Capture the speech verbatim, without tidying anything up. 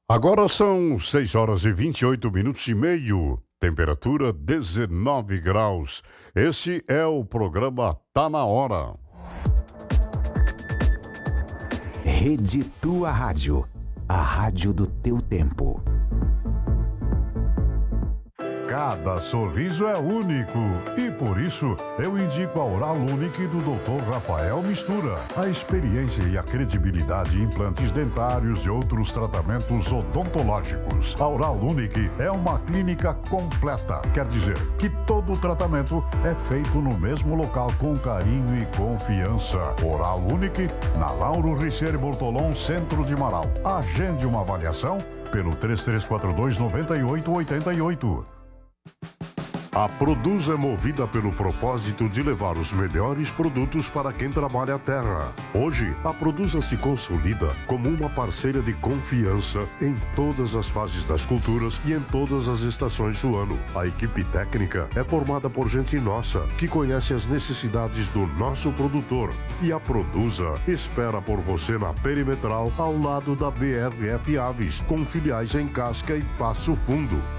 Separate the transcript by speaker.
Speaker 1: Agora são seis horas e vinte e oito minutos e meio, temperatura dezenove graus. Esse é o programa Tá Na Hora.
Speaker 2: Rede Tua Rádio, a rádio do teu tempo.
Speaker 3: Cada sorriso é único e por isso eu indico a Oral Unique do doutor Rafael Mistura. A experiência e a credibilidade em implantes dentários e outros tratamentos odontológicos. A Oral Unique é uma clínica completa, quer dizer que todo o tratamento é feito no mesmo local com carinho e confiança. Oral Unique, na Lauro Richieri Bortolom, centro de Marau. Agende uma avaliação pelo três três quatro dois nove oito oito oito.
Speaker 4: A Produz é movida pelo propósito de levar os melhores produtos para quem trabalha a terra. Hoje, a Produza se consolida como uma parceira de confiança em todas as fases das culturas e em todas as estações do ano. A equipe técnica é formada por gente nossa, que conhece as necessidades do nosso produtor. E a Produza espera por você na Perimetral, ao lado da B R F Aves, com filiais em Casca e Passo Fundo.